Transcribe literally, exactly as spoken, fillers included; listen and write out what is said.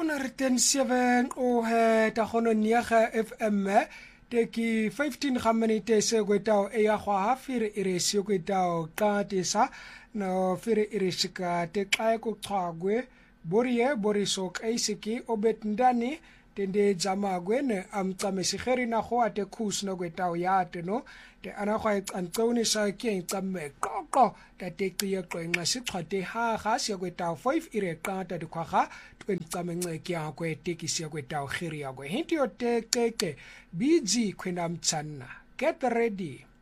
one oh seven seven o he ta gono niaga F M te ki fifteen ga minute se kwetao e ya gwa ha fire ire se kwetao ka tesa no fire ire sika te xa ko xagwe borie boriso kaisiki obetndani tende jamagwe ne amcame sigeri na go ate khus no kwetao ya teno te ana gwa icantoni sa ke icame qoqo ta te qiye qenqa sixhate ha ga se kwetao five ire qata de khwaga twentsame nceke ya kwe tekisi ya kwetao khiri ya kwe hinti yo te teke bg khwena mtsanna get ready.